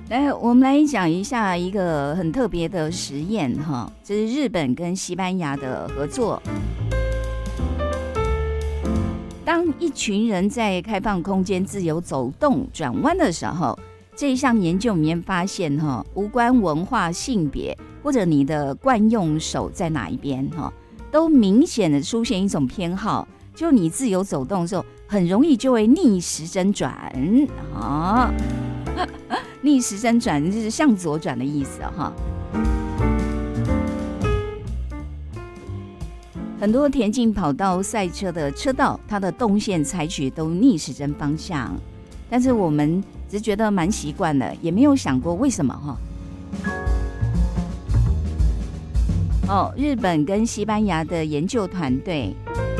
来，我们来讲一下一个很特别的实验哈，这是日本跟西班牙的合作。当一群人在开放空间自由走动、转弯的时候，这一项研究里面发现哈，无关文化、性别或者你的惯用手在哪一边哈，都明显的出现一种偏好，就你自由走动的时候，很容易就会逆时针转啊。逆时针转就是向左转的意思哈。很多田径跑道、赛车的车道，它的动线采取都逆时针方向，但是我们只觉得蛮习惯的，也没有想过为什么哈。日本跟西班牙的研究团队，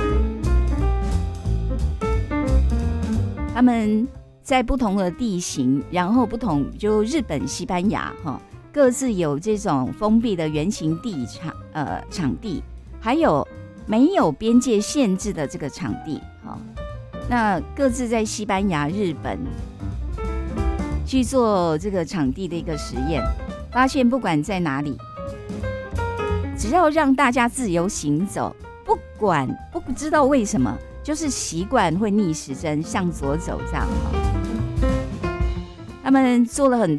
他们在不同的地形，然后不同就日本、西班牙各自有这种封闭的圆形场地，还有没有边界限制的这个场地。那各自在西班牙、日本去做这个场地的一个实验，发现不管在哪里，只要让大家自由行走，不知道为什么，就是习惯会逆时针向左走这样。他们做了很